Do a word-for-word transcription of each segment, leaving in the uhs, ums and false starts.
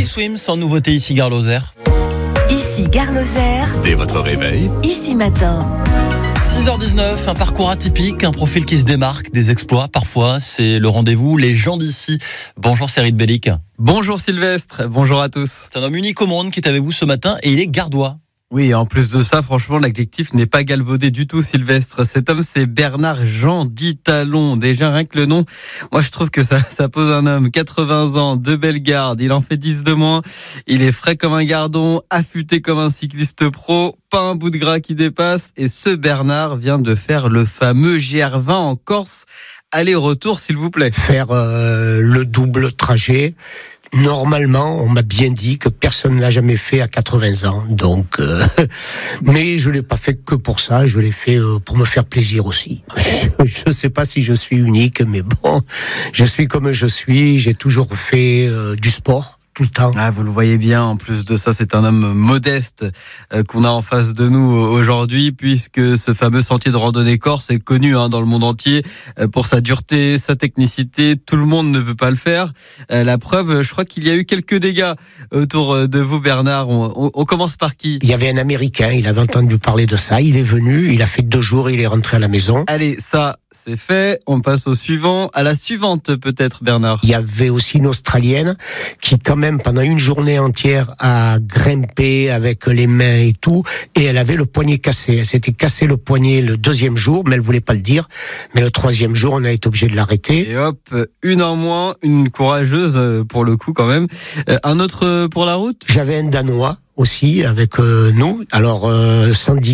Swim sans nouveauté ici Gare Lozère. Ici Gare Lozère. Dès votre réveil, Ici matin. six heures dix-neuf, un parcours atypique, un profil qui se démarque, des exploits parfois, c'est le rendez-vous. Les gens d'ici. Bonjour Cyril Bellic. Bonjour Sylvestre, bonjour à tous. C'est un homme unique au monde qui est avec vous ce matin et il est gardois. Oui, en plus de ça, franchement, l'adjectif n'est pas galvaudé du tout, Sylvestre. Cet homme, c'est Bernard Jean dit Talon. Déjà, rien que le nom, moi, je trouve que ça, ça pose un homme. quatre-vingts ans, de belles gardes, il en fait dix de moins. Il est frais comme un gardon, affûté comme un cycliste pro, pas un bout de gras qui dépasse. Et ce Bernard vient de faire le fameux G R vingt en Corse. Aller-retour, s'il vous plaît. Faire euh, le double trajet. Normalement, on m'a bien dit que personne ne l'a jamais fait à quatre-vingts ans. Donc, euh, mais je l'ai pas fait que pour ça. Je l'ai fait euh, pour me faire plaisir aussi. Je ne sais pas si je suis unique, mais bon, je suis comme je suis. J'ai toujours fait euh, du sport. Tout le temps. Ah, vous le voyez bien, en plus de ça, c'est un homme modeste euh, qu'on a en face de nous aujourd'hui, puisque ce fameux sentier de randonnée corse est connu hein, dans le monde entier euh, pour sa dureté, sa technicité. Tout le monde ne peut pas le faire. Euh, la preuve, je crois qu'il y a eu quelques dégâts autour de vous, Bernard. On, on, on commence par qui ? Il y avait un Américain, il avait entendu parler de ça, il est venu, il a fait deux jours, il est rentré à la maison. Allez, ça, c'est fait. On passe au suivant. À la suivante, peut-être, Bernard. Il y avait aussi une Australienne qui, quand même, pendant une journée entière, a grimpé avec les mains et tout, et elle avait le poignet cassé. Elle s'était cassé le poignet le deuxième jour, mais elle voulait pas le dire. Mais le troisième jour, on a été obligé de l'arrêter. Et hop, une en moins, une courageuse pour le coup, quand même. Un autre pour la route ? J'avais un Danois aussi avec euh, nous, alors euh, cent dix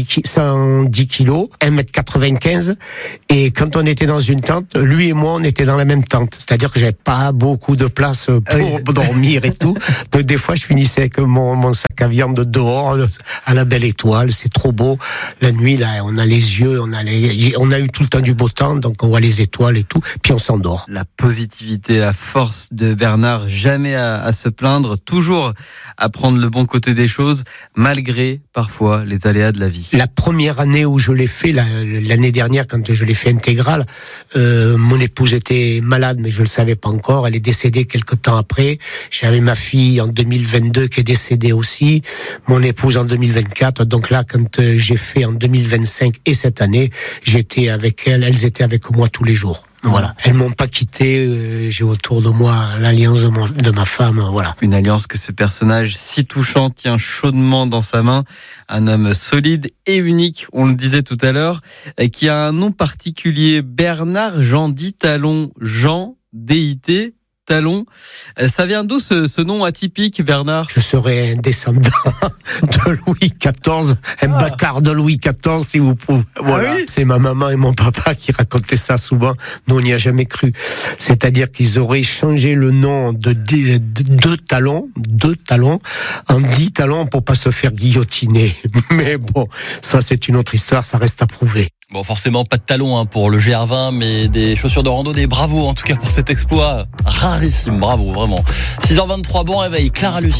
kilos, un mètre quatre-vingt-quinze, et quand on était dans une tente, lui et moi on était dans la même tente, c'est-à-dire que j'avais pas beaucoup de place pour oui. dormir et tout, donc des fois je finissais avec mon, mon sac à viande dehors à la belle étoile, c'est trop beau, la nuit là on a les yeux, on a, les, on a eu tout le temps du beau temps, donc on voit les étoiles et tout, puis on s'endort. La positivité, la force de Bernard, jamais à, à se plaindre, toujours à prendre le bon côté des choses, malgré parfois les aléas de la vie. La première année où je l'ai fait, l'année dernière, quand je l'ai fait intégral, euh, mon épouse était malade, mais je le savais pas encore. Elle est décédée quelque temps après. J'avais ma fille en deux mille vingt-deux qui est décédée aussi, mon épouse en deux mille vingt-quatre. Donc là, quand j'ai fait en deux mille vingt-cinq et cette année, j'étais avec elles, elles étaient avec moi tous les jours. Voilà, elles m'ont pas quitté. Euh, j'ai autour de moi l'alliance de, mon, de ma femme. Voilà, une alliance que ce personnage si touchant tient chaudement dans sa main. Un homme solide et unique, on le disait tout à l'heure, qui a un nom particulier. Bernard Jean dit Talon. Jean D I T Talon. Ça vient d'où ce, ce nom atypique, Bernard ? Je serais un descendant de Louis quatorze, un ah. bâtard de Louis quatorze, si vous pouvez. Voilà. Ah oui ? C'est ma maman et mon papa qui racontaient ça souvent. Nous, on n'y a jamais cru. C'est-à-dire qu'ils auraient changé le nom de deux de, de talons, deux talons, en dix talons pour pas se faire guillotiner. Mais bon, ça, c'est une autre histoire, ça reste à prouver. Bon, forcément, pas de talons hein, pour le G R vingt, mais des chaussures de randonnée. Bravo, en tout cas, pour cet exploit rarissime. Bravo, vraiment. six heures vingt-trois, bon réveil. Clara Lucie.